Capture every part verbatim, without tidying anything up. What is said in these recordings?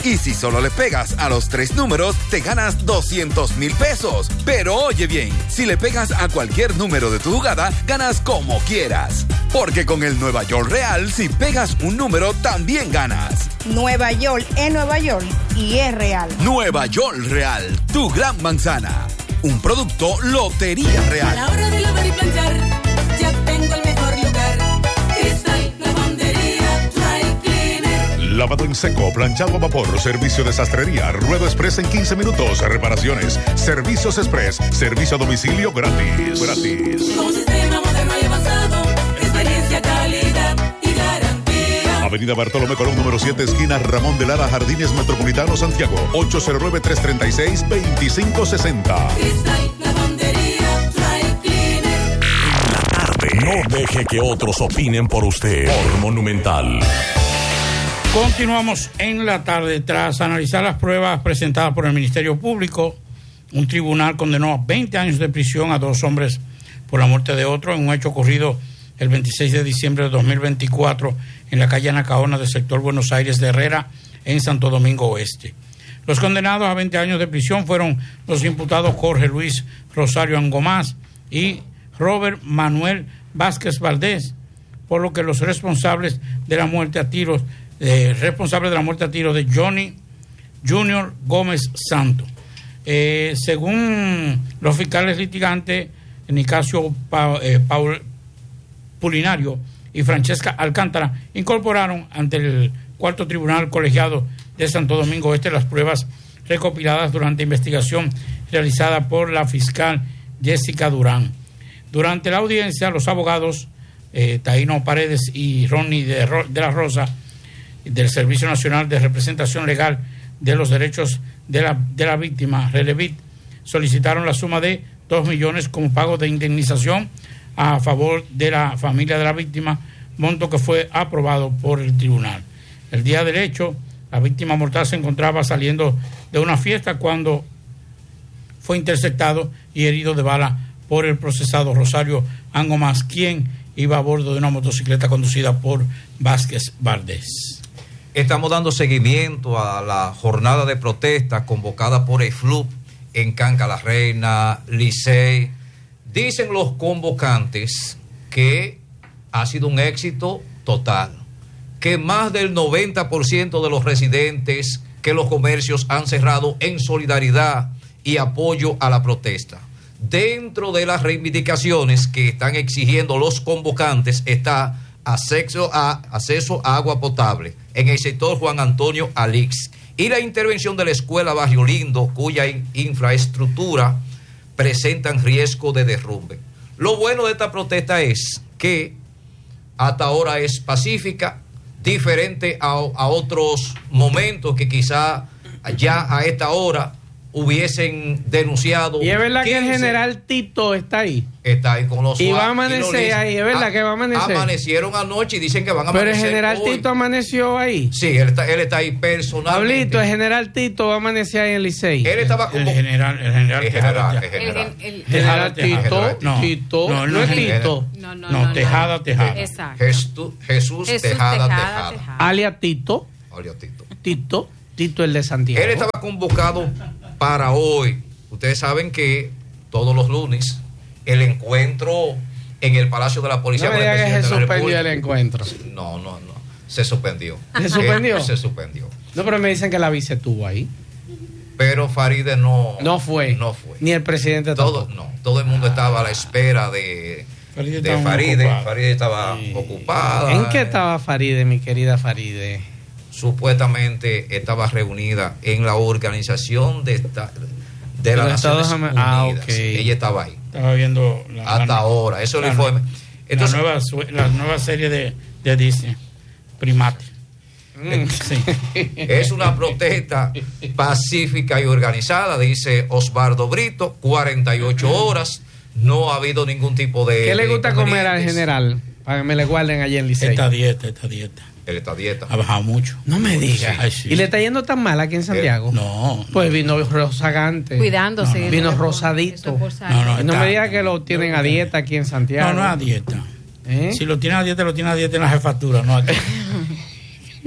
Y si solo le pegas a los tres números, te ganas doscientos mil pesos. Pero oye bien, si le pegas a cualquier número de tu jugada, ganas como quieras. Porque con el Nueva York Real, si pegas un número, también ganas. Nueva York es Nueva York y es real. Nueva York Real, tu gran manzana. Un producto Lotería Real. A la hora de lavar y planchar, ya tengo el mejor lugar. Cristal Lavandería Dry Cleaner. Lavado en seco, planchado a vapor, servicio de sastrería, ruedo express en quince minutos, reparaciones, servicios express, servicio a domicilio gratis. Gratis. Con un sistema moderno y avanzado, experiencia, calidad y garantía. Avenida Bartolomé Colón, número siete, esquina Ramón de Lara, Jardines Metropolitano, Santiago. ocho cero nueve, tres tres seis, dos cinco seis cero. Cristal Lavandería Dry Cleaner. En la tarde. No deje que otros opinen por usted. Por Monumental. Continuamos en la tarde. Tras analizar las pruebas presentadas por el Ministerio Público, un tribunal condenó a veinte años de prisión a dos hombres por la muerte de otro en un hecho ocurrido el veintiséis de diciembre de dos mil veinticuatro en la calle Anacaona del sector Buenos Aires de Herrera, en Santo Domingo Oeste. Los condenados a veinte años de prisión fueron los imputados Jorge Luis Rosario Angomás y Robert Manuel Vázquez Valdés, por lo que los responsables de la muerte a tiros, eh, responsables de la muerte a tiros de Johnny Junior Gómez Santo. Eh, según los fiscales litigantes, Nicasio pa, eh, Paul, Pulinario y Francesca Alcántara incorporaron ante el cuarto tribunal colegiado de Santo Domingo Este las pruebas recopiladas durante investigación realizada por la fiscal Jessica Durán. Durante la audiencia, los abogados eh, Taíno Paredes y Ronnie de, Ro- de la Rosa del Servicio Nacional de Representación Legal de los Derechos de la, de la Víctima, Relevit, solicitaron la suma de dos millones como pago de indemnización a favor de la familia de la víctima, monto que fue aprobado por el tribunal. El día del hecho, la víctima mortal se encontraba saliendo de una fiesta cuando fue interceptado y herido de bala por el procesado Rosario Angomás, quien iba a bordo de una motocicleta conducida por Vázquez Valdés. Estamos dando seguimiento a la jornada de protesta convocada por el F L U P en Canca la Reina, Licey. Dicen los convocantes que ha sido un éxito total, que más del noventa por ciento de los residentes, que los comercios han cerrado en solidaridad y apoyo a la protesta. Dentro de las reivindicaciones que están exigiendo los convocantes está acceso a, acceso a agua potable en el sector Juan Antonio Alix y la intervención de la escuela Barrio Lindo, cuya in, infraestructura presentan riesgo de derrumbe. Lo bueno de esta protesta es que hasta ahora es pacífica, diferente a, a otros momentos que quizá ya a esta hora hubiesen denunciado. Y es verdad quince, que el general Tito está ahí. Está ahí con los y va a amanecer ahí, es verdad a, que va a amanecer. Amanecieron anoche y dicen que van a amanecer. Pero el general hoy. Tito amaneció ahí. Sí, él está, él está ahí personalmente. Pablito, el general Tito va a amanecer ahí en el Licey. Él estaba como el general, el general, el general, el general. El, el, el general Tito, no, Tito, no, no, no es Tito. No, no, no, no, Tejada, Tejada. Exacto. Jesús, Jesús, Jesús Tejada, Tejada, Tejada. Tejada. Alia Tito. Alia Tito. Tito, Tito el de Santiago. Él estaba convocado para hoy. Ustedes saben que todos los lunes el encuentro en el Palacio de la Policía. No me diga que se suspendió el encuentro. No, no, no. Se suspendió. ¿Se suspendió? Eh, se suspendió. No, pero me dicen que la vice estuvo ahí. Pero Faride no. No fue. No fue. Ni el presidente todo, tampoco. No, todo el mundo estaba a la espera de Faride. De Faride. Faride estaba sí. ocupada. ¿En qué estaba Faride, mi querida Faride? Supuestamente estaba reunida en la organización de esta. De las Naciones Unidas. Ah, okay. Ella estaba ahí. Estaba viendo la, hasta la, ahora. Eso es el informe. Entonces, la, nueva, la nueva serie de, de Disney, Primate. Mm. Sí. Es una protesta pacífica y organizada, dice Osvaldo Brito. cuarenta y ocho horas. No ha habido ningún tipo de. ¿Qué le gusta comer al general? Para que me le guarden allí en Licey. Esta dieta, esta dieta. Él está a dieta. Ha bajado mucho. No me digas. Sí. Ay, sí. ¿Y le está yendo tan mal aquí en Santiago? Eh, no. Pues vino rozagante. Cuidándose. No, no. Vino rosadito. No, no, no me digas que lo tienen a dieta aquí en Santiago. No, no es a dieta. ¿Eh? Si lo tienen a dieta, lo tienen a dieta en la jefatura, no aquí.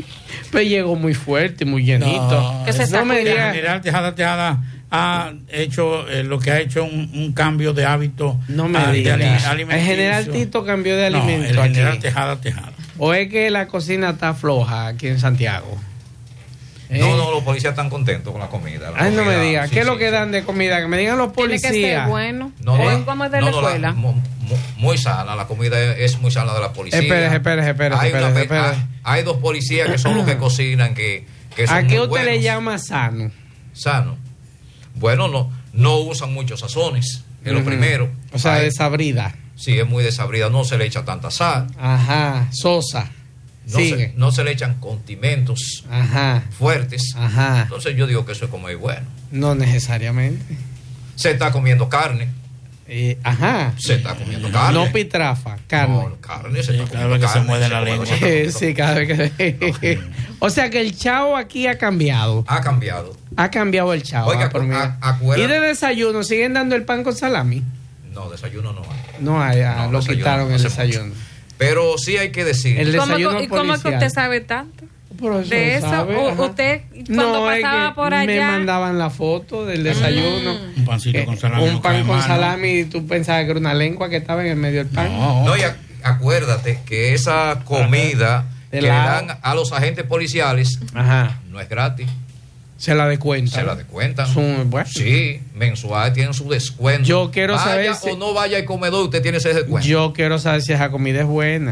Pero llegó muy fuerte, muy llenito. No, que se está no me diga. General Tejada Tejada ha hecho eh, lo que ha hecho un, un cambio de hábito. No me a, digas. De ali, el general Tito cambió de alimento. No, el general aquí. Tejada Tejada. ¿O es que la cocina está floja aquí en Santiago? ¿Eh? No, no, los policías están contentos con la comida. La Ay, comida, no me digas. sí, ¿Qué es sí, lo que sí. dan de comida? Que me digan los policías. Tiene que ser bueno. No, no, ¿Cómo es de no, la no, escuela? La, muy, muy sana, la comida es muy sana de la policía. Espérese, espérese, espérese. Hay, espérese, una, espérese. hay, hay dos policías que son los que cocinan, que, que son ¿A qué muy usted le buenos. llama sano? Sano. Bueno, no, no usan muchos sazones, es lo Ujú. primero. O sea, Hay- desabrida. Sí, es muy desabrida, no se le echa tanta sal, Ajá, sosa. no Sigue. se, no se le echan condimentos Ajá, fuertes. ajá. Entonces yo digo que eso es como muy bueno. No necesariamente. Se está comiendo carne, Eh, ajá. se está comiendo carne. No pitrafa, carne. No, carne, se Sí, está cada comiendo vez que se carne, muerde se la come- lengua. se está comiendo- Sí, cada vez que... O sea que el chao aquí ha cambiado. Ha cambiado. Ha cambiado el chao. Oiga, ah, pero mira. a- acuérdate- ¿Y de desayuno siguen dando el pan con salami? No, desayuno no hay. No hay, ah, No, lo desayuno quitaron no el hace desayuno. Pero sí hay que decir. El ¿Cómo, desayuno ¿Y cómo es que policial. usted sabe tanto? Por eso De lo eso, sabe, U- ajá. usted cuando No, es pasaba que por me allá. mandaban la foto del desayuno. Un pancito Que con salami. un no pan cae con mal, ¿no? salami y tú pensabas que era una lengua que estaba en el medio del pan. No, No, y ac- acuérdate que esa comida De que le lado. dan a los agentes policiales Ajá. no es gratis. Se la descuentan. Se la descuentan. Son- bueno. Sí, mensual tienen su descuento. Yo quiero vaya saber o si- no vaya al comedor, usted tiene ese descuento. Yo quiero saber si esa comida es buena.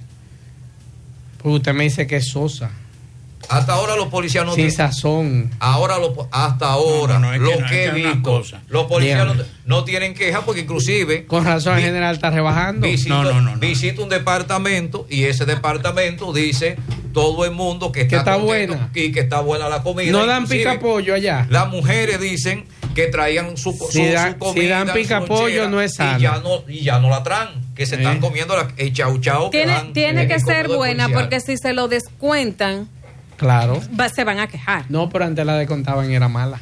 Porque usted me dice que es sosa. Hasta ahora los policías no Sin tienen- sazón. Ahora los po- hasta ahora No, no, no, es lo que no, que es he que es una visto, cosa. los policías no, Dígame. no tienen queja porque inclusive Con razón el vi- general está rebajando. visito, No, no, no, no. visito un departamento y ese departamento dice todo el mundo que está, Que está contento buena. y que está buena la comida. No dan Inclusive, pica pollo allá. Las mujeres dicen que traigan su, su, Si dan- su comida. si dan su pica pollo, lonchera, no es sano. Y ya no, y ya no la traen, que se Eh. están comiendo la, el chau chau. que Tiene, dan tiene en que el ser comedor buena policial. porque si se lo descuentan, Claro. va- se van a quejar. No, pero antes la descontaban y era mala.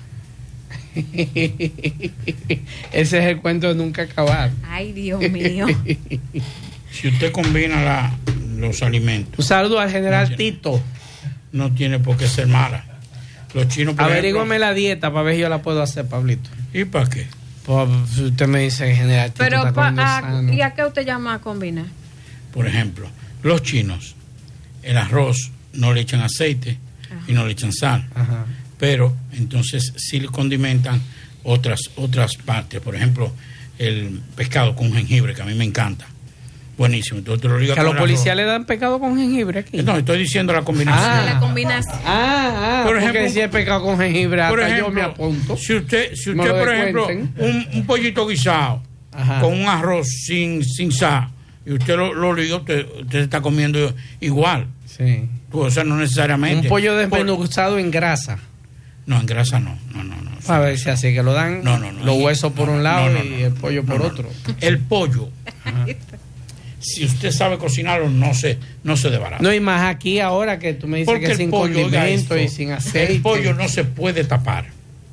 Ese es el cuento de nunca acabar. Ay, Dios mío. Si usted combina la- los alimentos, Un saludo al general No, Tito. no tiene por qué ser mala. Los chinos, por Averígame ejemplo, la dieta para ver si yo la puedo hacer, Pablito. ¿y para qué? Pues, si usted me dice general Tito Pero, está pa- comiendo a- sano. ¿y a qué usted llama a combinar? Por ejemplo, los chinos, el arroz no le echan aceite y no le echan sal, Ajá. pero entonces sí le condimentan otras otras partes. Por ejemplo, el pescado con jengibre, que a mí me encanta. Buenísimo. Entonces te lo digo Que a con los el policías arroz. le dan pecado con jengibre aquí. No, estoy diciendo la combinación. Ah. La combinación. Ah, ah, Por porque ejemplo- si es pecado con jengibre, Por hasta yo ejemplo, me apunto. si usted, si Me usted lo por ejemplo, descuenten. un, un pollito guisado Ajá. con un arroz sin, sin sal, y usted lo, lo liga, usted, usted está comiendo igual. Sí. O sea, no necesariamente. Un pollo Por- desmenuzado en grasa. No, en grasa no. No, no, no. A ver si así que lo dan No, no, no. los Ahí- huesos por no, un no, lado no, no, y el pollo por no, no. otro. El pollo, si usted sabe cocinarlo, no se, no se desbarata. No, y más aquí ahora que tú me dices Porque que el sin pollo, oiga condimento y esto, sin aceite. el pollo no se puede tapar.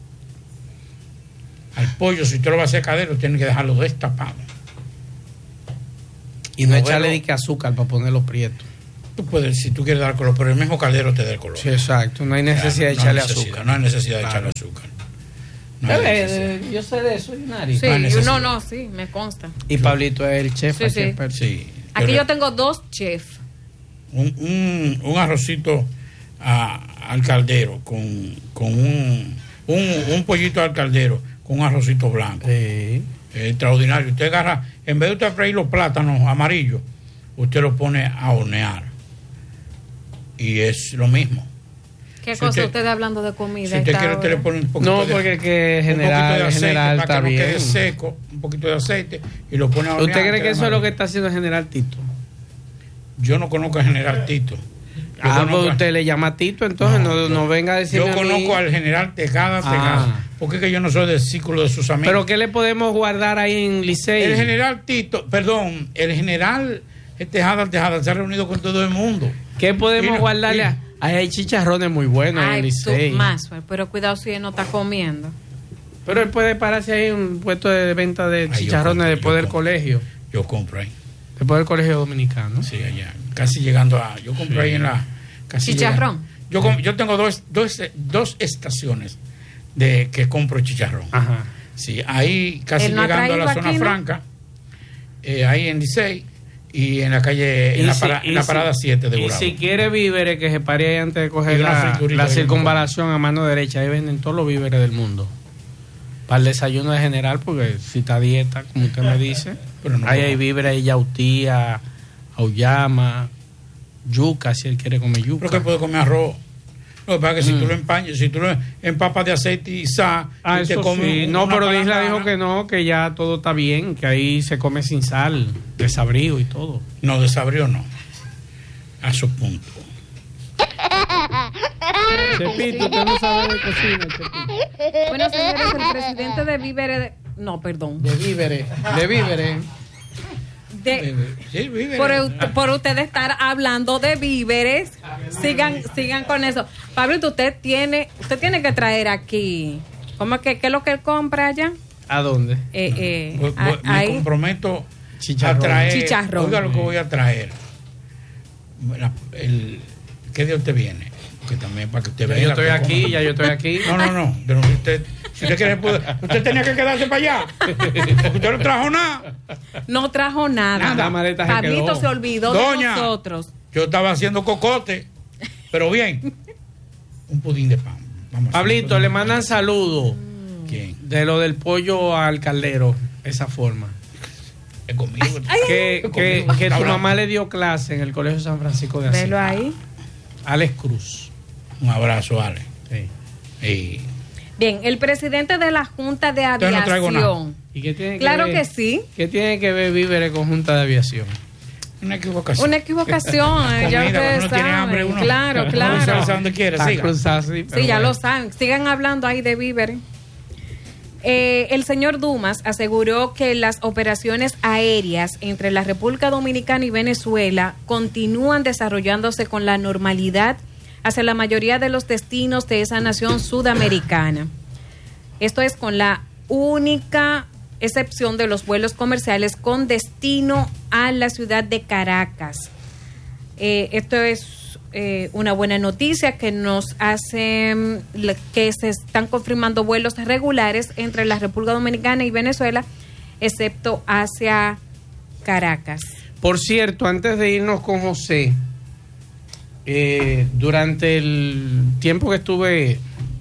Al pollo, si usted lo va a hacer cadero, tiene que dejarlo destapado. Y no moverlo. echarle de que azúcar para ponerlo prieto. Tú puedes, si tú quieres dar color, pero el mismo caldero te da el color. Sí, exacto. No hay necesidad de No hay echarle necesidad, azúcar. No hay necesidad de Claro. echarle azúcar. No hay Eh, necesidad. eh, yo sé de eso, Yunari. Sí, No hay necesidad. no, no, sí, me consta. Y Pablito es el chef. Sí, aquí sí. experto. Sí. Aquí Pero yo tengo dos chefs. un, un, un arrocito a- al caldero con, con un, un, un pollito al caldero con un arrocito blanco. Sí. Es extraordinario. Usted agarra, en vez de usted freír los plátanos amarillos, usted los pone a hornear. Y es lo mismo. ¿Qué Si cosa usted- usted hablando de comida? Si usted esta quiere, usted le hora? pone un poquito No, de, porque que un general, poquito de aceite general para está que no bien. quede seco, un poquito de aceite y lo pone a hornear. ¿Usted cree que queda eso es lo que maravilla. está haciendo el general Tito? Yo no conozco al general Tito. Yo Ah, conozco- pues usted le llama Tito, entonces no, No, no, yo- venga a decirme Yo a mí. conozco al general Tejada Ah. Tejada. Porque es que yo no soy del círculo de sus amigos. Pero ¿qué le podemos guardar ahí en Licey? El general Tito, perdón, el general Tejada Tejada se ha reunido con todo el mundo. ¿Qué podemos Y no- guardarle? y- a- Ahí hay chicharrones muy buenos en Ay, Licey. tú, más, pero cuidado si él no está comiendo. Pero él puede pararse ahí en un puesto de venta de yo chicharrones compro, después yo del compro. colegio. Yo compro ahí. Después del colegio dominicano. Sí, allá. Casi llegando a. Yo compro ahí en la. Casi Chicharrón. llega- Yo, com- yo tengo dos, dos, dos estaciones de que compro chicharrón. Ajá. Sí, ahí casi ¿Él no ha llegando a la traído zona aquí, no? franca, eh, ahí en Licey y en la calle, en Y la, si- para- y en la si- parada siete de Y Gurabo. si quiere víveres, que se pare ahí antes de Y coger una la, friturita la que circunvalación a mano derecha. Ahí venden todos los víveres del mundo. Para el desayuno de general, porque si está a dieta, como usted me dice, Pero no ahí como. hay víveres, hay yautía, auyama, yuca, si él quiere comer yuca. Creo que puede comer arroz. Lo que pasa es que Mm. si tú lo empañas, si tú lo empapas de aceite y sal, Ah, y te eso comes sí. un- No, una pero Disla palangana. dijo que no, que ya todo está bien, que ahí se come sin sal, desabrido y todo. No, desabrió no. A su punto. Chepito, usted no sabe de cocina, Chepito. Bueno, señores, el presidente de Víveres... de- No, perdón. De víveres, de víveres. De, Sí, vive. por, ut- por ustedes estar hablando de víveres, sigan sigan con eso. Pablito, usted tiene usted tiene que traer aquí. ¿Cómo es que qué es lo que él compra allá? ¿A dónde? Eh, eh, Voy- a- voy- me ahí. comprometo Chicharrón. a traer. Chicharrón. Oiga lo que voy a traer. La- el, ¿Qué día usted viene? Porque también para que usted Ya vea. yo la estoy que aquí, coma. ya yo estoy aquí. No, no, no. Pero si usted, si usted quiere, puede- usted tenía que quedarse para allá. Porque usted no trajo nada. No trajo nada. Nada. La maleta se Pablito quedó. se olvidó Doña. de nosotros. Yo estaba haciendo cocote. Pero bien. Un pudín de pan. Vamos a hacer Pablito, un pudín le de mandan pan. saludos ¿Quién? de lo del pollo al caldero, esa forma. Es conmigo. Que, Es que, conmigo. que Está tu hablando. mamá le dio clase en el Colegio San Francisco de Asís. Velo ahí. Alex Cruz. Un abrazo, Ale. Sí. Y Bien, el presidente de la Junta de Entonces no traigo nada. Aviación. ¿Y qué tiene que Claro ver- que sí. ¿Qué tiene que ver víveres con Junta de Aviación? una equivocación. Una equivocación, eh, ya Comida, ustedes cuando uno tiene saben. hambre, uno- Claro, uno claro. sabe dónde quiere, Está siga. cruzado, sí, pero Sí, ya bueno. lo saben. Sigan hablando ahí de víveres. Eh, el señor Dumas aseguró que las operaciones aéreas entre la República Dominicana y Venezuela continúan desarrollándose con la normalidad hacia la mayoría de los destinos de esa nación sudamericana. Esto es con la única excepción de los vuelos comerciales con destino a la ciudad de Caracas. Eh, esto es eh, una buena noticia que nos hace mm, le- que se están confirmando vuelos regulares entre la República Dominicana y Venezuela, excepto hacia Caracas. Por cierto, antes de irnos con José, eh, durante el tiempo que estuve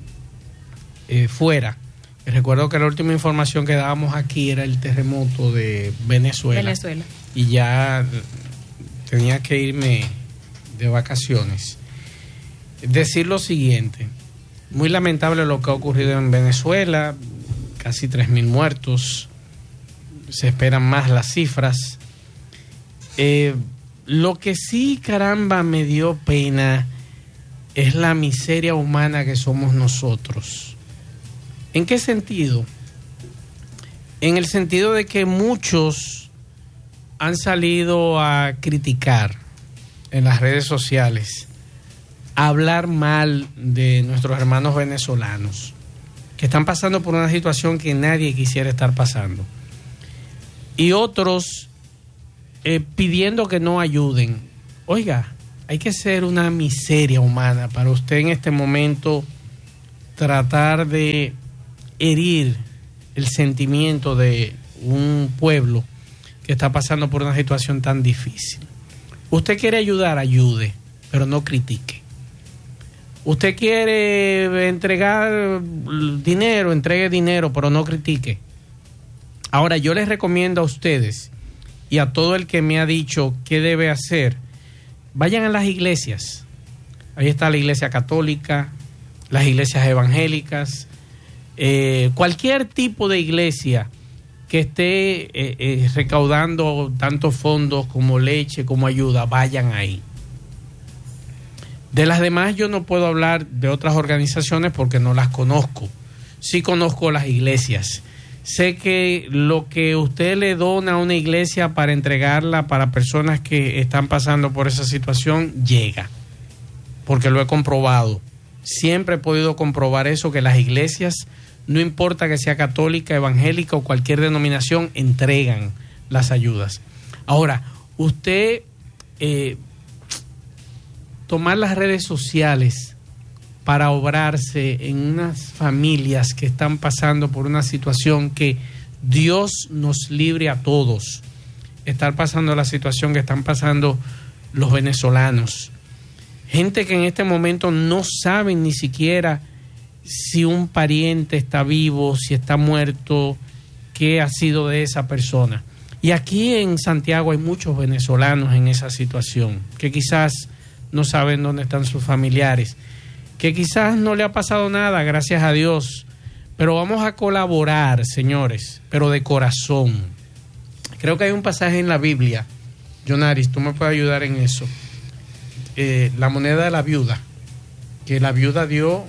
eh, fuera, recuerdo que la última información que dábamos aquí era el terremoto de Venezuela. Venezuela. Y ya tenía que irme de vacaciones. Decir lo siguiente, muy lamentable lo que ha ocurrido en Venezuela, casi tres mil muertos, se esperan más las cifras. Eh, lo que sí, caramba, me dio pena es la miseria humana que somos nosotros. ¿En qué sentido? En el sentido de que muchos han salido a criticar en las redes sociales, a hablar mal de nuestros hermanos venezolanos, que están pasando por una situación que nadie quisiera estar pasando. Y otros eh, pidiendo que no ayuden. Oiga, hay que ser una miseria humana para usted en este momento tratar de herir el sentimiento de un pueblo que está pasando por una situación tan difícil. Usted quiere ayudar, ayude, pero no critique. Usted quiere entregar dinero, entregue dinero, pero no critique. Ahora, yo les recomiendo a ustedes y a todo el que me ha dicho qué debe hacer, vayan a las iglesias. Ahí está la iglesia católica, las iglesias evangélicas, eh, cualquier tipo de iglesia que esté eh, eh, recaudando tantos fondos como leche, como ayuda, vayan ahí. De las demás yo no puedo hablar de otras organizaciones porque no las conozco. Sí conozco las iglesias. Sé que lo que usted le dona a una iglesia para entregarla para personas que están pasando por esa situación, llega. Porque lo he comprobado. Siempre he podido comprobar eso, que las iglesias, no importa que sea católica, evangélica o cualquier denominación, entregan las ayudas. Ahora, usted eh, tomar las redes sociales para obrarse en unas familias que están pasando por una situación que Dios nos libre a todos. Estar pasando la situación que están pasando los venezolanos. Gente que en este momento no saben ni siquiera si un pariente está vivo, si está muerto, qué ha sido de esa persona. Y aquí en Santiago hay muchos venezolanos en esa situación, que quizás no saben dónde están sus familiares, que quizás no le ha pasado nada, gracias a Dios, pero vamos a colaborar, señores, pero de corazón. Creo que hay un pasaje en la Biblia, Jonaris, tú me puedes ayudar en eso, eh, la moneda de la viuda, que la viuda dio...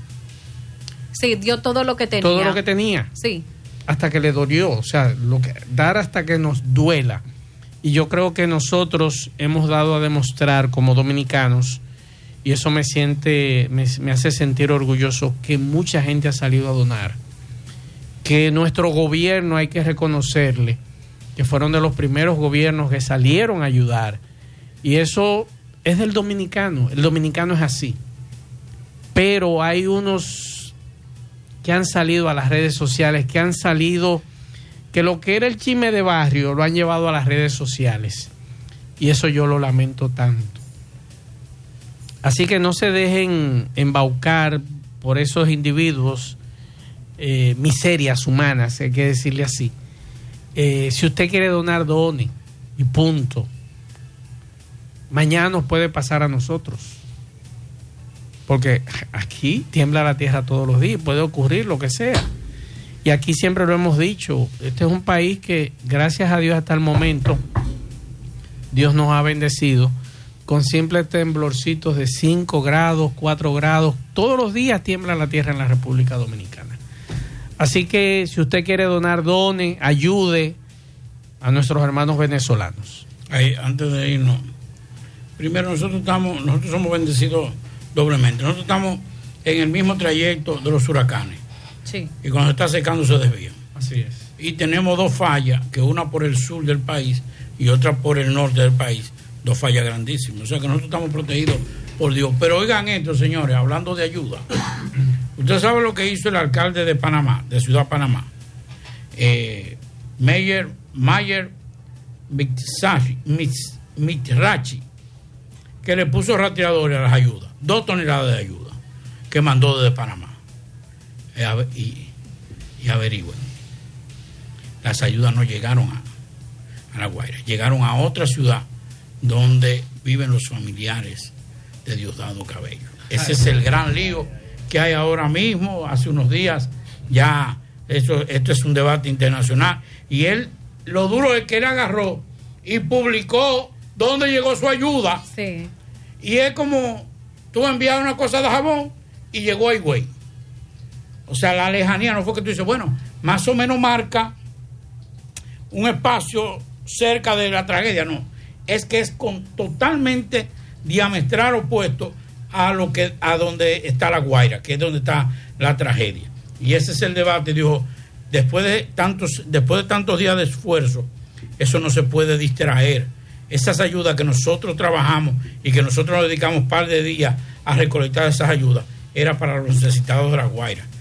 Sí, dio todo lo que tenía. Todo lo que tenía. Sí. Hasta que le dolió, o sea, lo que, dar hasta que nos duela. Y yo creo que nosotros hemos dado a demostrar como dominicanos, y eso me siente, me, me hace sentir orgulloso, que mucha gente ha salido a donar, que nuestro gobierno hay que reconocerle, que fueron de los primeros gobiernos que salieron a ayudar, y eso es del dominicano, el dominicano es así, pero hay unos que han salido a las redes sociales, que han salido, que lo que era el chisme de barrio lo han llevado a las redes sociales, y eso yo lo lamento tanto. Así que no se dejen embaucar por esos individuos, eh, miserias humanas, hay que decirle así. Eh, si usted quiere donar, done, y punto. Mañana nos puede pasar a nosotros, porque aquí tiembla la tierra todos los días, puede ocurrir lo que sea. Y aquí siempre lo hemos dicho, este es un país que, gracias a Dios hasta el momento, Dios nos ha bendecido con simples temblorcitos de cinco grados, cuatro grados. Todos los días tiembla la tierra en la República Dominicana. Así que si usted quiere donar, done, ayude a nuestros hermanos venezolanos. Ahí, antes de irnos, primero nosotros estamos, nosotros somos bendecidos doblemente. Nosotros estamos en el mismo trayecto de los huracanes. Sí. Y cuando se está secando se desvían. Así es. Y tenemos dos fallas, que una por el sur del país y otra por el norte del país. Dos fallas grandísimas. O sea que nosotros estamos protegidos por Dios. Pero oigan esto, señores, hablando de ayuda. Usted sabe lo que hizo el alcalde de Panamá, de Ciudad Panamá. Eh, Mayer, Mayer Mitrachi, Mitrachi, que le puso rastreadores a las ayudas. Dos toneladas de ayuda que mandó desde Panamá. Eh, y, y averigüen. Las ayudas no llegaron a, a La Guaira. Llegaron a otra ciudad donde viven los familiares de Diosdado Cabello. Ese es el gran lío que hay ahora mismo. Hace unos días ya esto, esto es un debate internacional, y él, lo duro es que él agarró y publicó dónde llegó su ayuda. Sí. Y es como tú envías una cosa de jabón y llegó a Higüey. O sea, la lejanía no fue que tú dices, bueno, más o menos marca un espacio cerca de la tragedia, no. Es que es con totalmente diametral opuesto a lo que a donde está La Guaira, que es donde está la tragedia. Y ese es el debate. Dijo, después de tantos después de tantos días de esfuerzo, eso no se puede distraer. Esas ayudas que nosotros trabajamos y que nosotros nos dedicamos un par de días a recolectar esas ayudas, era para los necesitados de La Guaira.